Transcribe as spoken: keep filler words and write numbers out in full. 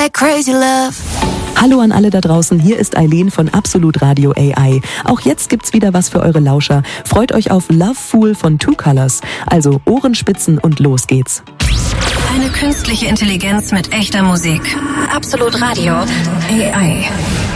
that crazy love. Hallo an alle da draußen, hier ist Eileen von Absolut Radio A I. Auch jetzt gibt's wieder was für eure Lauscher. Freut euch auf Love Fool von Two Colors. Also Ohrenspitzen und los geht's. Eine künstliche Intelligenz mit echter Musik. Absolut Radio A I.